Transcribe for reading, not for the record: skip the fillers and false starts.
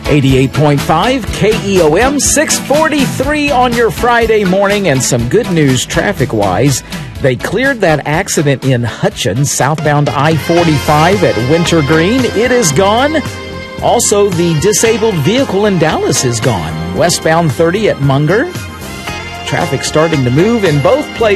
88.5 KEOM, 6:43 on your Friday morning, and some good news traffic-wise. They cleared that accident in Hutchins, southbound I-45 at Wintergreen. It is gone. Also, the disabled vehicle in Dallas is gone. Westbound 30 at Munger. Traffic starting to move in both places.